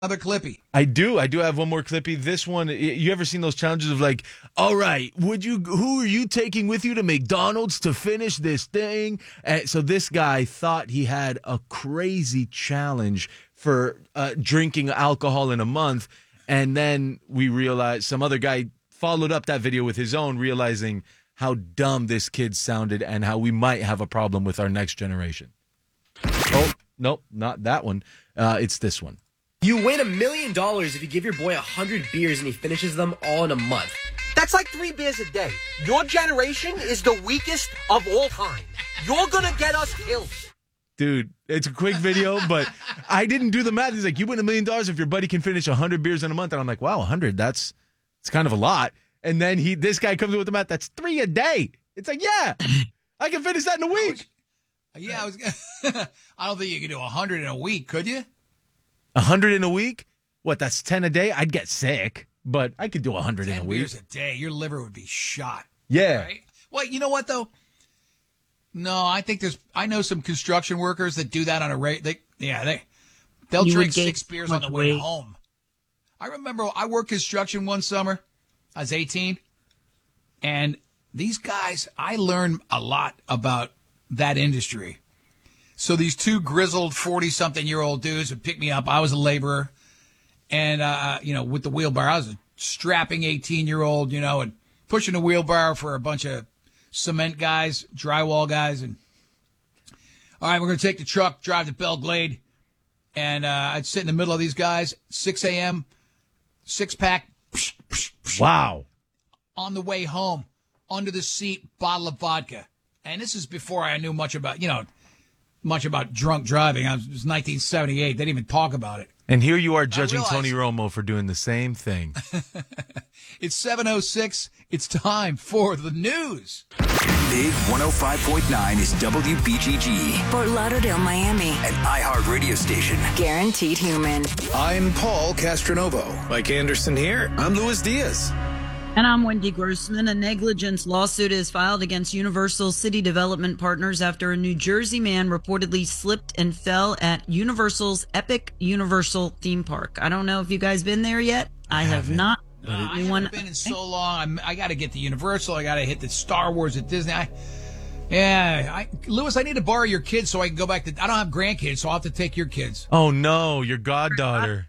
another Clippy. I do have one more Clippy. This one, you ever seen those challenges of like, all right, who are you taking with you to McDonald's to finish this thing? And so this guy thought he had a crazy challenge for drinking alcohol in a month. And then we realized some other guy followed up that video with his own, realizing how dumb this kid sounded and how we might have a problem with our next generation. Oh, nope, not that one. It's this one. You win $1 million if you give your boy 100 beers and he finishes them all in a month. That's like 3 beers a day. Your generation is the weakest of all time. You're gonna get us killed. Dude, it's a quick video, but I didn't do the math. He's like, you win $1 million if your buddy can finish 100 beers in a month. And I'm like, wow, 100, it's kind of a lot. And then this guy comes in with the math, that's 3 a day. It's like, yeah, I can finish that in a week. Yeah, I don't think you could do 100 in a week, could you? 100 in a week? What, that's 10 a day? I'd get sick, but I could do 100 in a week. 10 beers a day. Your liver would be shot. Yeah. Right? Well, you know what, though? No, I think I know some construction workers that do that on a rate. They'll drink 6 beers on the way home. I remember I worked construction one summer. I was 18. And these guys, I learned a lot about that industry. So these 2 grizzled 40-something-year-old dudes would pick me up. I was a laborer. And, with the wheelbarrow, I was a strapping 18-year-old, and pushing a wheelbarrow for a bunch of cement guys, drywall guys. And, all right, we're going to take the truck, drive to Belle Glade. And I'd sit in the middle of these guys, 6 a.m., 6-pack. Wow. On the way home, under the seat, bottle of vodka. And this is before I knew much about drunk driving. It was 1978. They didn't even talk about it. And here you are judging Tony Romo for doing the same thing. It's 7:06. It's time for the news. Big 105.9 is WBGG. Fort Lauderdale, Miami. An iHeart radio station. Guaranteed human. I'm Paul Castronovo. Mike Anderson here. I'm Luis Diaz. And I'm Wendy Grossman. A negligence lawsuit is filed against Universal City Development Partners after a New Jersey man reportedly slipped and fell at Universal's Epic Universal theme park. I don't know if you guys been there yet. I have not. I haven't been in so long. I got to get to Universal. I got to hit the Star Wars at Disney. Louis, I need to borrow your kids so I can go back to. I don't have grandkids, so I'll have to take your kids. Oh no, your goddaughter.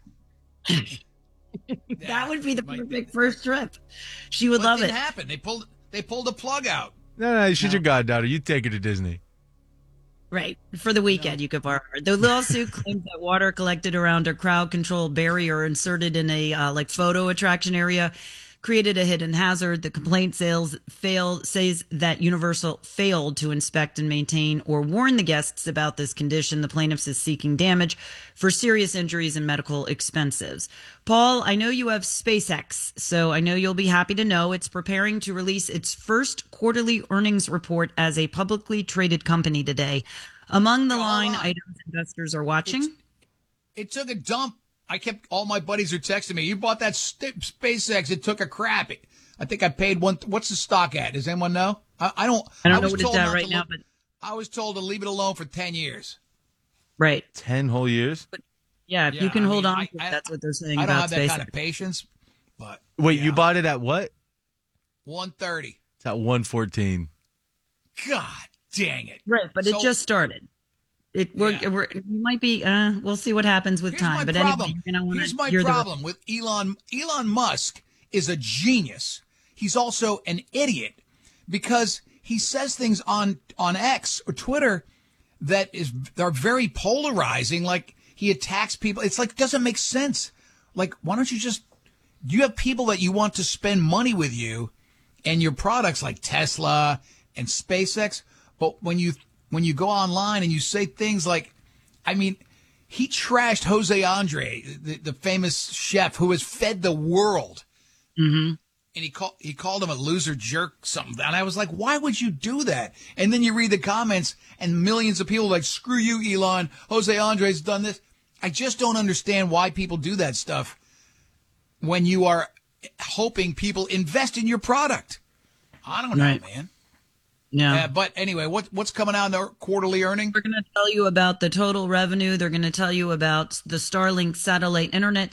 That would be the perfect first trip. She would love it. What happened? They pulled the plug out. No, she's your goddaughter. You take her to Disney. Right. For the weekend, you could borrow her. The lawsuit claims that water collected around a crowd control barrier inserted in a photo attraction area created a hidden hazard. The complaint says that Universal failed to inspect and maintain or warn the guests about this condition. The plaintiffs is seeking damage for serious injuries and medical expenses. Paul, I know you have SpaceX, so I know you'll be happy to know it's preparing to release its first quarterly earnings report as a publicly traded company today. Among the line items investors are watching. It took a dump. All my buddies are texting me. You bought that SpaceX. It took a crap. I think I paid one. What's the stock at? Does anyone know? I don't know what it's at right now, but I was told to leave it alone for 10 years. Right. 10 whole years? But if you can hold on, that's what they're saying about SpaceX. I don't have that kind of patience. But wait, you bought it at what? 130. It's at 114. God dang it. Right, but it just started. You might be. We'll see what happens with time. But anyway, here's my problem with Elon. Elon Musk is a genius. He's also an idiot because he says things on X or Twitter that are very polarizing. Like he attacks people. It's like doesn't make sense. Like why don't you you have people that you want to spend money with you and your products like Tesla and SpaceX, but when you go online and you say things like, he trashed Jose Andre, the famous chef who has fed the world. Mm-hmm. And he called him a loser jerk something. And I was like, why would you do that? And then you read the comments and millions of people are like, screw you, Elon. Jose Andre's done this. I just don't understand why people do that stuff when you are hoping people invest in your product. I don't know, man. Yeah. But anyway, what's coming out in their quarterly earning? We're going to tell you about the total revenue. They're going to tell you about the Starlink satellite internet